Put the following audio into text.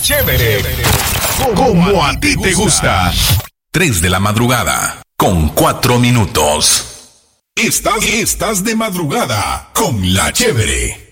Chévere, como a ti te gusta. 3 de la madrugada, con 4 minutos. Estás de madrugada con La Chévere.